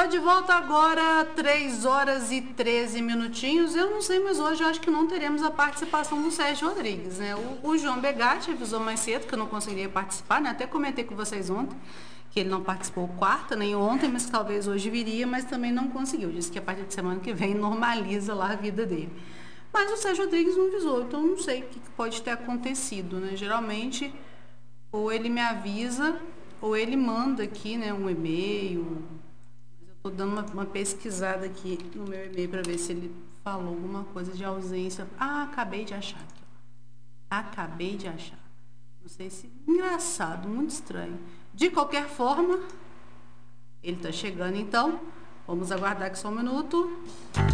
Tô de volta agora, 3 horas e 13 minutinhos. Eu não sei, mas hoje eu acho que não teremos a participação do Sérgio Rodrigues, né? O João Begatti avisou mais cedo que eu não conseguiria participar, né? Até comentei com vocês ontem que ele não participou quarta nem ontem, mas talvez hoje viria, mas também não conseguiu. Disse que a partir de semana que vem normaliza lá a vida dele. Mas o Sérgio Rodrigues não avisou, então não sei o que pode ter acontecido, né? Geralmente, ou ele me avisa, ou ele manda aqui, né, um e-mail. Estou dando uma pesquisada aqui no meu e-mail para ver se ele falou alguma coisa de ausência. Ah, acabei de achar aqui. Acabei de achar. Não sei se... Engraçado, muito estranho. De qualquer forma, ele está chegando, então. Vamos aguardar aqui só um minuto.